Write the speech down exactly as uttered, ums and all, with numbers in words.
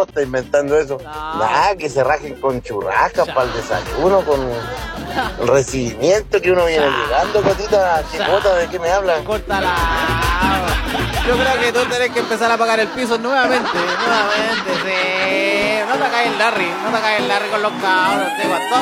¿Cómo está inventando eso? No. Nada, que se rajen con churrascas para el desayuno, con recibimiento que uno viene llegando, Cotita. ¿Qué Cota? ¿De qué me hablan? Córtala. Yo creo que tú tenés que empezar a pagar el piso nuevamente, nuevamente, sí. No te caes el Larry, no te caes el Larry con los cabros, te digo,